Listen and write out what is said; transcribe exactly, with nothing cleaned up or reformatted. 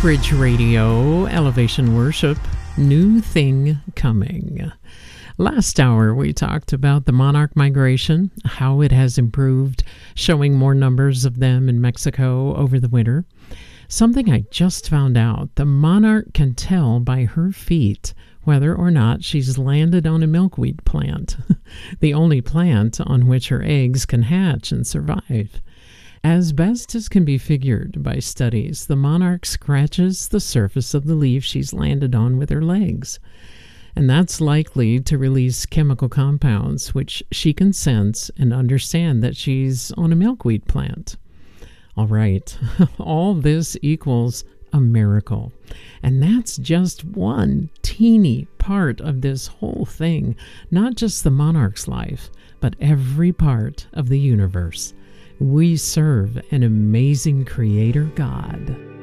Bridge Radio, Elevation Worship, New Thing Coming. Last hour, we talked about the monarch migration, how it has improved, showing more numbers of them in Mexico over the winter. Something I just found out, the monarch can tell by her feet whether or not she's landed on a milkweed plant, the only plant on which her eggs can hatch and survive. As best as can be figured by studies, the monarch scratches the surface of the leaf she's landed on with her legs. And that's likely to release chemical compounds which she can sense and understand that she's on a milkweed plant. All right, all this equals a miracle. And that's just one teeny part of this whole thing, not just the monarch's life, but every part of the universe. We serve an amazing Creator God.